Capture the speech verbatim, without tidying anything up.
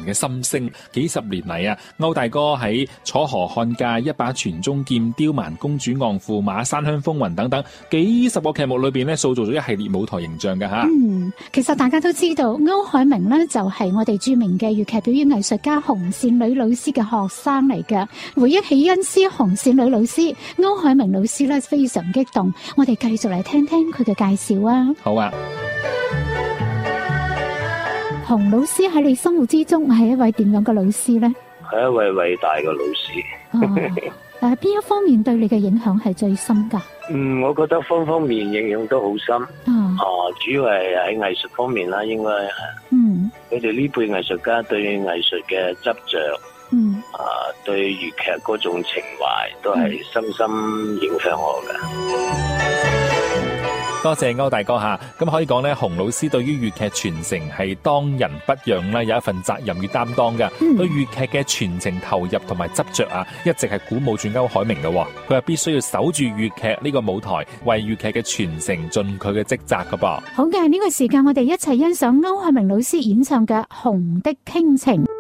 嘅心聲。幾十年嚟啊，歐大哥喺楚河漢界、一把傳宗劍、刁蠻公主昂父、馬山鄉風雲等等幾十個劇目裏邊咧，塑造咗一系列舞台形象嘅吓。 嗯，其實大家都知道，歐海明呢就係我哋著名嘅粵劇表演藝術家紅線女老師嘅學生嚟嘅。回憶起恩師紅線女老師，歐海明老師咧非常激動。我哋繼續嚟聽聽佢嘅介紹啊。 好啊。 洪老師喺你心目之中係一位點樣嘅老師呢？ 係一位偉大嘅老師。 哦，誒，邊一方面對你嘅影響係最深噶？ 嗯，我覺得方方面面影響都好深。 哦， 啊，主要係喺藝術方面啦，應該係。 嗯。 佢哋呢輩藝術家對藝術嘅執着， 嗯， 啊，對粵劇嗰種情懷都係深深影響我嘅。 多謝歐大哥吓，咁可以講咧，洪老師對於粵劇傳承係當仁不讓啦，有一份責任與擔當噶。 嗯、 對粵劇嘅傳承投入同埋執着啊，一直係鼓舞住歐海明嘅。佢話必須要守住粵劇呢個舞台，為粵劇嘅傳承盡佢嘅職責噶噃。 好嘅，呢個時間我哋一齊欣賞歐海明老師演唱嘅《紅的傾情》。